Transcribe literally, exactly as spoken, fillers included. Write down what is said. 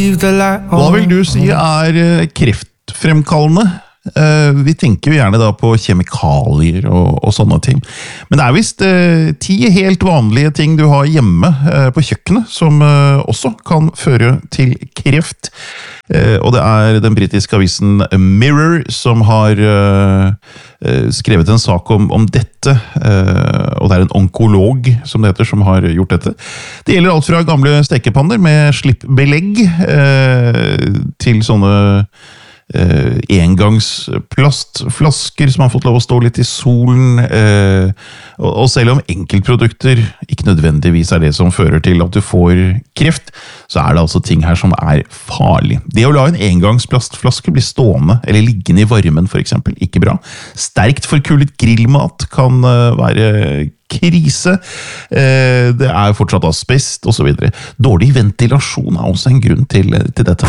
Hva vil du si er eh, kreftfremkallende? Eh, vi tenker jo gjerne da på kjemikalier og, og sånne ting. Men det er vist eh, ti helt vanlige ting du har hjemme eh, på kjøkkenet, som eh, også kan føre til kreft. Eh, og det er den britiske avisen Mirror som har eh, skrevet en sak om, om dette, eh, og det er en onkolog som det heter, som har gjort dette. Det gjelder alt fra gamle stekepanner med slippbelegg eh, til sånne Uh, engangsplastflasker som har fått lov å stå litt i solen, uh, og, og selv om enkeltprodukter ikke nødvendigvis er det som fører til at du får kreft, så er det altså ting her som er farlig. Det å la en engangsplastflaske bli stående eller liggende i varmen for eksempel, ikke bra. Sterkt forkulet grillmat kan uh, være krise, uh, det er fortsatt asbest og så videre. Dårlig ventilasjon er også en grunn til, til dette.